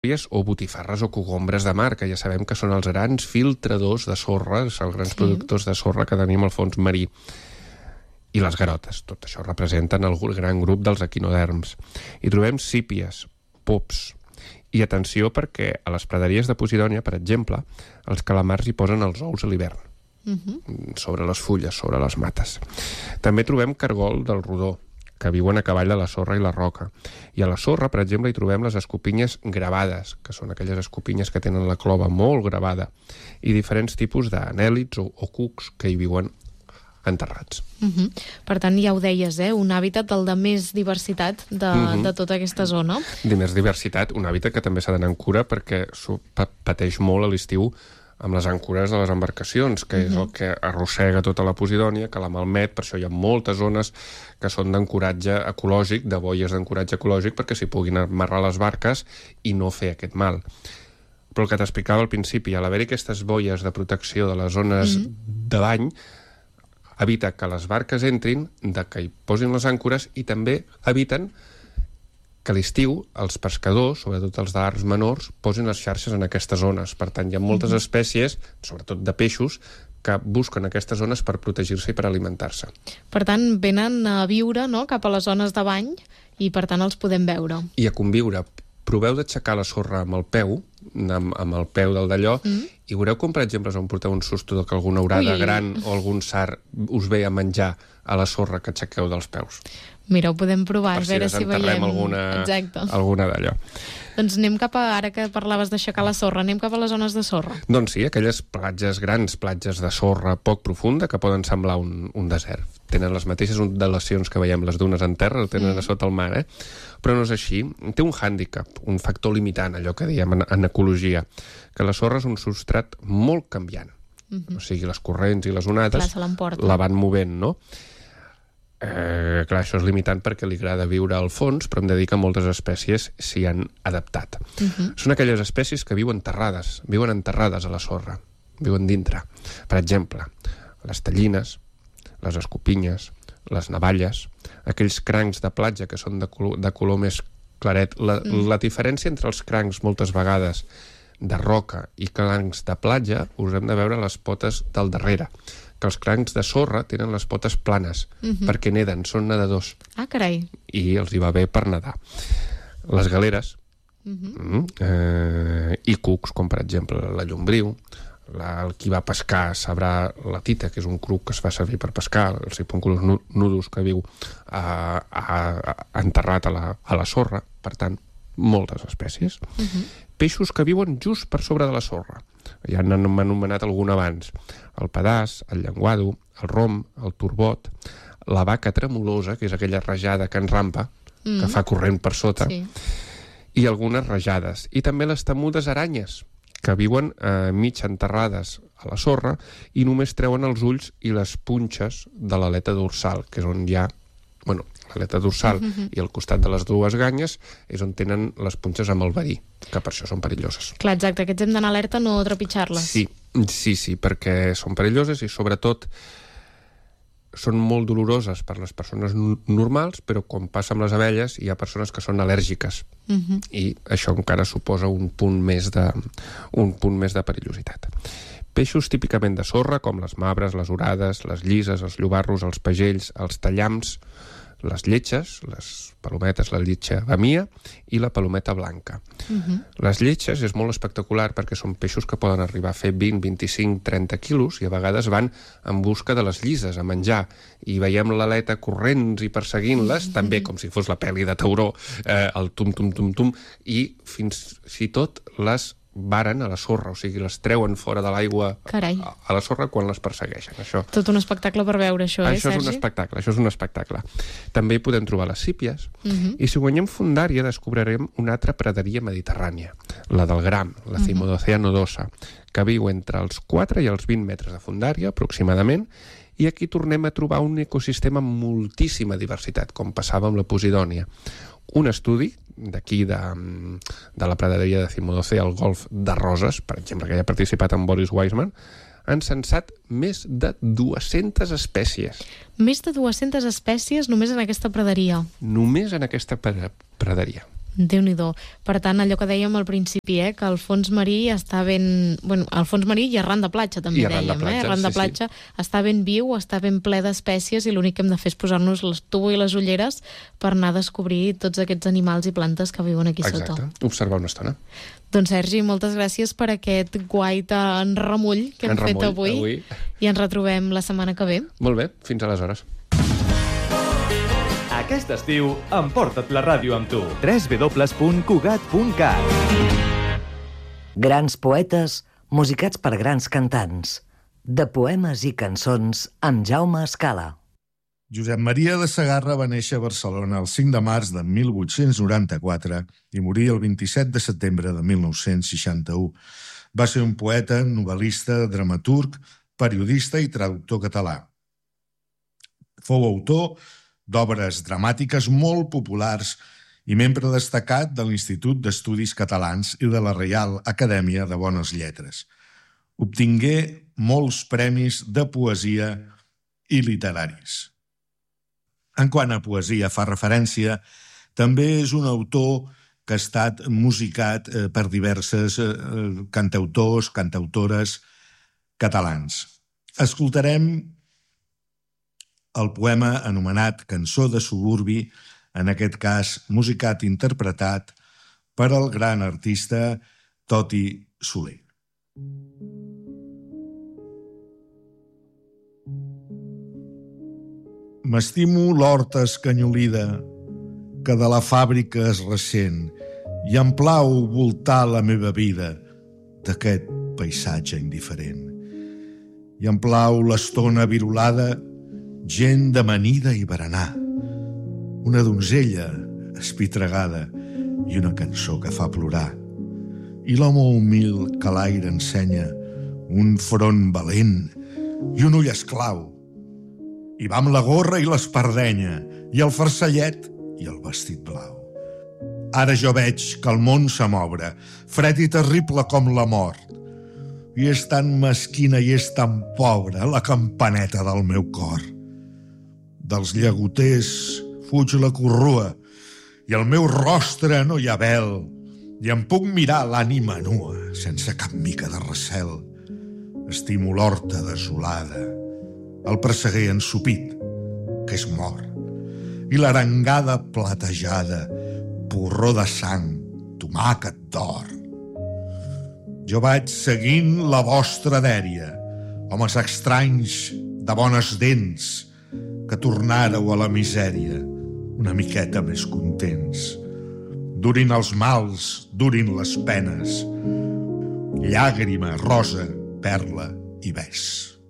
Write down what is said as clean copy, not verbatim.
o botifarres o cogombres de mar, que ja sabem que són els grans filtradors de sorra, els grans productors de sorra que tenim al fons marí. I les garotes, tot això representen el gran grup dels equinoderms. Hi trobem sípies, pops, i atenció perquè a les praderies de Posidònia, per exemple, els calamars hi posen els ous a l'hivern, sobre les fulles, sobre les mates. També trobem cargol del rodó, que viuen a cavall de la sorra i la roca. I a la sorra, per exemple, hi trobem les escopinyes gravades, que són aquelles escopinyes que tenen la clova molt gravada, i diferents tipus d'anèl·lids o cucs que hi viuen enterrats. Per tant, ja ho deies, un hàbitat del de més diversitat de tota aquesta zona. De més diversitat, un hàbitat que també s'ha d'anar en cura perquè pateix molt a l'estiu amb les àncores de les embarcacions, que és el que arrossega tota la Posidònia, que la malmet. Per això hi ha moltes zones que són d'ancoratge ecològic, de boies d'ancoratge ecològic, perquè s'hi puguin amarrar les barques i no fer aquest mal. Però el que t'explicava al principi, a l'haver-hi aquestes boies de protecció de les zones de bany, evita que les barques entrin, que hi posin les àncores, i també eviten que a l'estiu els pescadors, sobretot els d'arts menors, posin les xarxes en aquestes zones. Per tant, hi ha moltes espècies, sobretot de peixos, que busquen aquestes zones per protegir-se i per alimentar-se. Per tant, venen a viure cap a les zones de bany i, per tant, els podem veure. I a conviure. Proveu d'aixecar la sorra amb el peu, amb el peu del d'allò, i veureu com, per exemple, on porteu un susto que alguna orada gran o algun sard us ve a menjar a la sorra que aixequeu dels peus. Mira, ho podem provar, a veure si veiem alguna d'allò. Doncs anem cap a, ara que parlaves d'aixecar la sorra, anem cap a les zones de sorra. Doncs sí, aquelles platges, grans platges de sorra poc profunda que poden semblar un desert. Tenen les mateixes ondulacions que veiem les dunes en terra, tenen a sota el mar, però no és així. Té un hàndicap, un factor limitant, allò que diem en ecologia, que la sorra és un substrat molt canviant. O sigui, les corrents i les onades la van movent, no? Clar, això és limitant perquè li agrada viure al fons, però hem de dir que moltes espècies s'hi han adaptat. Són aquelles espècies que viuen enterrades a la sorra, viuen dintre. Per exemple, les tallines, les escopinyes, les navalles, aquells crancs de platja que són de color més claret. La diferència entre els crancs moltes vegades de roca i crancs de platja us hem de veure les potes del darrere, que els crancs de sorra tenen les potes planes, perquè neden, són nedadors. Ah, carai. I els hi va bé per nedar. Les galeres, i cucs, com per exemple la llombriu, el qui va pescar sabrà la tita, que és un cruc que es fa servir per pescar, el sipunculus nudus, que viu enterrat a la sorra, per tant, moltes espècies. Peixos que viuen just per sobre de la sorra. Ja n'hem anomenat algun abans. El pedaç, el llenguado, el rom, el turbot, la vaca tremolosa, que és aquella rajada que ens rampa, que fa corrent per sota, i algunes rajades. I també les temudes aranyes, que viuen mig enterrades a la sorra i només treuen els ulls i les punxes de l'aleta dorsal, que és on hi ha l'aleta dorsal i al costat de les dues ganyes és on tenen les punxes amb el verí, que per això són perilloses. Clar, exacte, aquests hem d'anar alerta a no trepitjar-les. Sí, perquè són perilloses i sobretot són molt doloroses per les persones normals, però quan passa amb les abelles hi ha persones que són al·lèrgiques i això encara suposa un punt més de perillositat. Peixos típicament de sorra, com les mabres, les orades, les llises, els llobarros, els pagells, els tallams, les lletges, les palometes, la lletja bamia i la palometa blanca. Les lletges és molt espectacular perquè són peixos que poden arribar a fer 20, 25, 30 quilos i a vegades van en busca de les llises a menjar i veiem l'aleta corrents i perseguint-les, també com si fos la pel·li de Tauró, el tum-tum-tum-tum, i fins i tot les varen a la sorra, o sigui, les treuen fora de l'aigua a la sorra quan les persegueixen. Tot un espectacle per veure això, Sergi? Això és un espectacle. També hi podem trobar les sípies, i si guanyem fondària descobrirem una altra praderia mediterrània, la del gram, la Cimodocea nodosa, que viu entre els 4 i els 20 metres de fondària, aproximadament, i aquí tornem a trobar un ecosistema amb moltíssima diversitat, com passava amb la Posidònia. Un estudi d'aquí de la praderia de Cimodocea al golf de Roses, per exemple, que ja ha participat amb Boris Weisman, han censat més de 200 espècies. Més de 200 espècies només en aquesta praderia? Només en aquesta praderia. Déu-n'hi-do. Per tant, allò que dèiem al principi, que el fons marí està ben... Bueno, el fons marí i arran de platja, també dèiem. Arran de platja està ben viu, està ben ple d'espècies i l'únic que hem de fer és posar-nos l'estubó i les ulleres per anar a descobrir tots aquests animals i plantes que viuen aquí sota. Exacte, observar una estona. Doncs Sergi, moltes gràcies per aquest guait en remull que hem fet avui i ens retrobem la setmana que ve. Molt bé, fins aleshores. Aquest estiu, emporta't la ràdio amb tu. www.cugat.cat. Grans poetes musicats per grans cantants. De poemes i cançons amb Jaume Escala. Josep Maria de Segarra va néixer a Barcelona el 5 de març de 1894 i morí el 27 de setembre de 1961. Va ser un poeta, novel·lista, dramaturg, periodista i traductor català. Fou autor d'obres dramàtiques molt populars i membre destacat de l'Institut d'Estudis Catalans i de la Reial Acadèmia de Bones Lletres. Obtingué molts premis de poesia i literaris. En quant a poesia fa referència, també és un autor que ha estat musicat per diverses cantautors, cantautores catalans. Escoltarem el poema anomenat Cançó de suburbi, en aquest cas musicat i interpretat per el gran artista Toti Soler. M'estimo l'horta escanyolida que de la fàbrica es ressent i em plau voltar la meva vida d'aquest paisatge indiferent. I em plau l'estona virolada, gent d'amanida i berenar, una donzella espitregada i una cançó que fa plorar. I l'home humil que l'aire ensenya, un front valent i un ull esclau. I va amb la gorra i l'espardenya, i el farcellet i el vestit blau. Ara jo veig que el món se m'obre, fred i terrible com la mort. I és tan mesquina i és tan pobra la campaneta del meu cor. Dels llagoters fuig la corrua, i al meu rostre no hi ha vel, i em puc mirar l'ànima nua, sense cap mica de recel. Estimo l'horta desolada, el presseguer ensopit, que és mort, i l'arengada platejada, porró de sang, tomàquet d'or. Jo vaig seguint la vostra dèria, homes estranys de bones dents, que tornàreu a la misèria una miqueta més contents. Durin els mals, durin les penes, llàgrima, rosa, perla i bes.